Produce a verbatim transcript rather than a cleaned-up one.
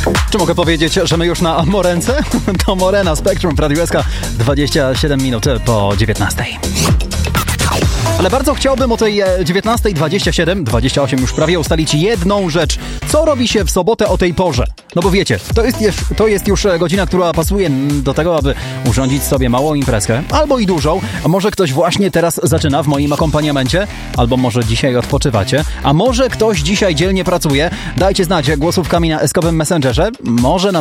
Czy mogę powiedzieć, że my już na Morence? To Morena Spectrum w Radiu S K, dwadzieścia siedem minut po dziewiętnastej. Ale bardzo chciałbym o tej dziewiętnastej dwadzieścia siedem, dwadzieścia osiem już prawie ustalić jedną rzecz. Co robi się w sobotę o tej porze? No bo wiecie, to jest, to jest już godzina, która pasuje do tego, aby urządzić sobie małą imprezkę, albo i dużą. A może ktoś właśnie teraz zaczyna w moim akompaniamencie, albo może dzisiaj odpoczywacie, a może ktoś dzisiaj dzielnie pracuje. Dajcie znać głosówkami na eskowym Messengerze. Może na